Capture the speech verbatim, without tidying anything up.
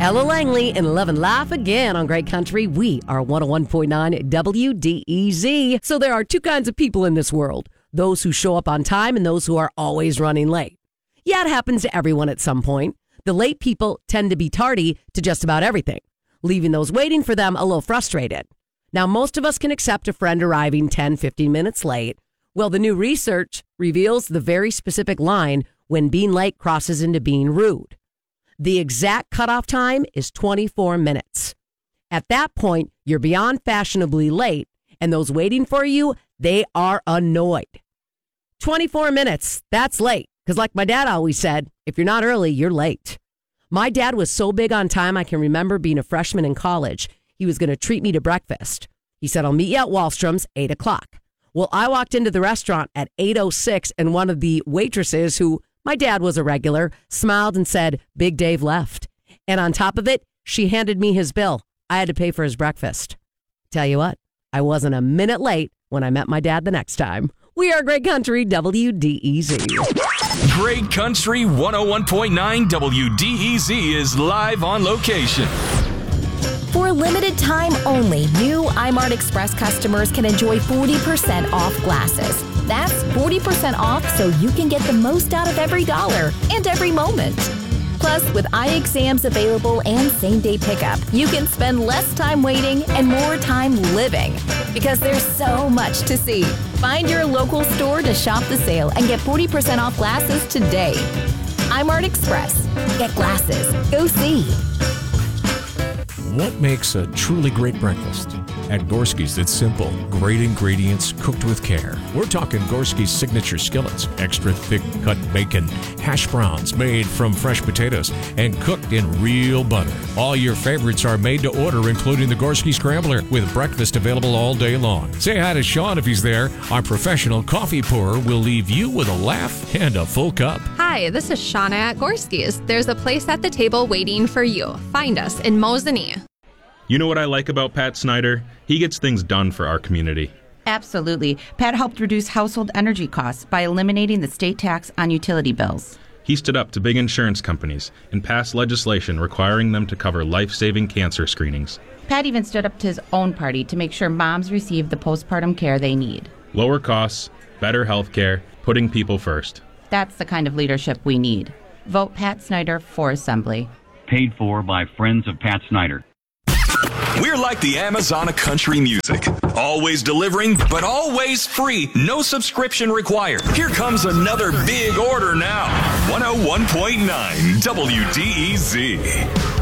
Ella Langley and Love and Laugh again on Great Country. We are one oh one point nine W D E Z. So there are two kinds of people in this world. Those who show up on time and those who are always running late. Yeah, it happens to everyone at some point. The late people tend to be tardy to just about everything, leaving those waiting for them a little frustrated. Now, most of us can accept a friend arriving ten, fifteen minutes late. Well, the new research reveals the very specific line when being late crosses into being rude. The exact cutoff time is twenty-four minutes. At that point, you're beyond fashionably late, and those waiting for you, they are annoyed. twenty-four minutes, that's late. Because like my dad always said, if you're not early, you're late. My dad was so big on time, I can remember being a freshman in college. He was going to treat me to breakfast. He said, I'll meet you at Wallstrom's, eight o'clock. Well, I walked into the restaurant at eight oh six, and one of the waitresses, who my dad was a regular, smiled and said, Big Dave left. And on top of it, she handed me his bill. I had to pay for his breakfast. Tell you what, I wasn't a minute late when I met my dad the next time. We are Great Country, W D E Z. Great Country one oh one point nine W D E Z is live on location. For a limited time only, new iMart Express customers can enjoy forty percent off glasses. That's forty percent off so you can get the most out of every dollar and every moment. Plus, with eye exams available and same-day pickup, you can spend less time waiting and more time living. Because there's so much to see. Find your local store to shop the sale and get forty percent off glasses today. iMart Express. Get glasses. Go see. What makes a truly great breakfast? At Gorski's, it's simple. Great ingredients cooked with care. We're talking Gorski's signature skillets, extra thick cut bacon, hash browns made from fresh potatoes, and cooked in real butter. All your favorites are made to order, including the Gorski Scrambler, with breakfast available all day long. Say hi to Sean if he's there. Our professional coffee pourer will leave you with a laugh and a full cup. Hi, this is Shauna at Gorski's. There's a place at the table waiting for you. Find us in Mosinee. You know what I like about Pat Snyder? He gets things done for our community. Absolutely. Pat helped reduce household energy costs by eliminating the state tax on utility bills. He stood up to big insurance companies and passed legislation requiring them to cover life-saving cancer screenings. Pat even stood up to his own party to make sure moms receive the postpartum care they need. Lower costs, better health care, putting people first. That's the kind of leadership we need. Vote Pat Snyder for Assembly. Paid for by Friends of Pat Snyder. We're like the Amazon of country music. Always delivering, but always free. No subscription required. Here comes another big order now. one oh one point nine W D E Z.